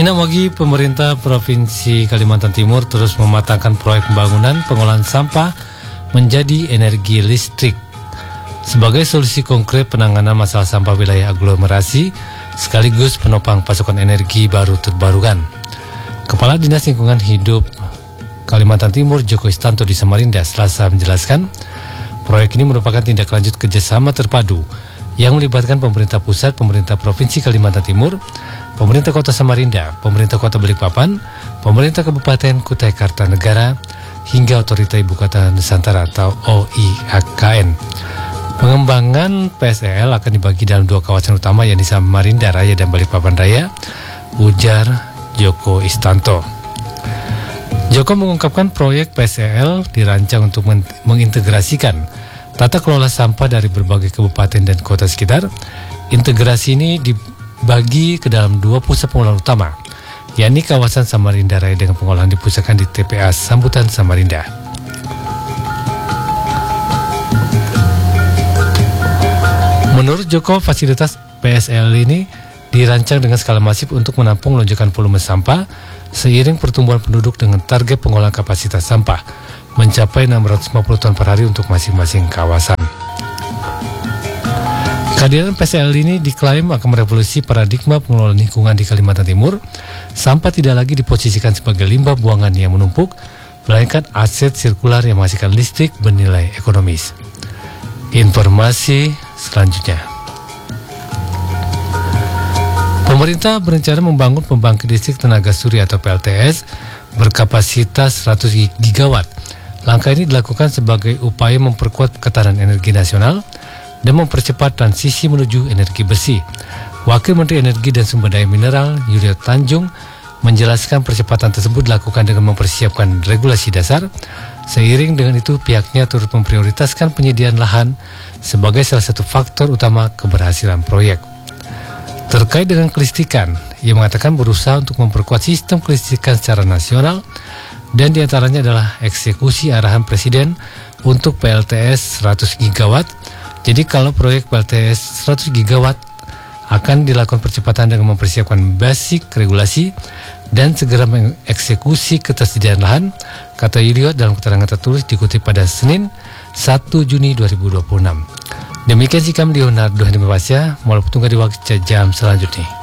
Minamagi, pemerintah Provinsi Kalimantan Timur terus mematangkan proyek pembangunan pengolahan sampah menjadi energi listrik sebagai solusi konkret penanganan masalah sampah wilayah aglomerasi sekaligus penopang pasokan energi baru terbarukan. Kepala Dinas Lingkungan Hidup Kalimantan Timur Joko Istanto di Samarinda Selasa menjelaskan, proyek ini merupakan tindak lanjut kerjasama terpadu yang melibatkan pemerintah pusat, pemerintah Provinsi Kalimantan Timur, pemerintah Kota Samarinda, pemerintah Kota Balikpapan, pemerintah Kabupaten Kutai Kartanegara, hingga Otorita Ibu Kota Nusantara atau OIKN. Pengembangan PSEL akan dibagi dalam dua kawasan utama, yakni Samarinda Raya dan Balikpapan Raya, ujar Joko Istanto. Joko mengungkapkan proyek PSEL dirancang untuk mengintegrasikan tata kelola sampah dari berbagai kabupaten dan kota sekitar. Integrasi ini dibagi ke dalam dua pusat pengolahan utama, yakni kawasan Samarinda Raya dengan pengolahan dipusatkan di TPA Sambutan Samarinda. Menurut Joko, fasilitas PSEL ini dirancang dengan skala masif untuk menampung lonjakan volume sampah seiring pertumbuhan penduduk dengan target pengolahan kapasitas sampah mencapai 650 ton per hari untuk masing-masing kawasan. Kehadiran PSEL ini diklaim akan merevolusi paradigma pengelolaan lingkungan di Kalimantan Timur. Sampah tidak lagi diposisikan sebagai limbah buangan yang menumpuk, melainkan aset sirkular yang menghasilkan listrik bernilai ekonomis. Informasi selanjutnya. Pemerintah berencana membangun pembangkit listrik tenaga surya atau PLTS berkapasitas 100 gigawatt. Langkah ini dilakukan sebagai upaya memperkuat ketahanan energi nasional dan mempercepat transisi menuju energi bersih. Wakil Menteri Energi dan Sumber Daya Mineral Yulio Tanjung menjelaskan percepatan tersebut dilakukan dengan mempersiapkan regulasi dasar. Seiring dengan itu, pihaknya turut memprioritaskan penyediaan lahan sebagai salah satu faktor utama keberhasilan proyek. Terkait dengan kelistrikan, ia mengatakan berusaha untuk memperkuat sistem kelistrikan secara nasional, dan diantaranya adalah eksekusi arahan Presiden untuk PLTS 100 gigawatt. Jadi kalau proyek PLTS 100 gigawatt akan dilakukan percepatan dengan mempersiapkan basic regulasi dan segera mengeksekusi ketersediaan lahan, kata Yulio dalam keterangan tertulis dikutip pada Senin 1 Juni 2026. Demikian sih kami Leonardo Henry Pasya, mulai petunggah di waktu jam selanjutnya.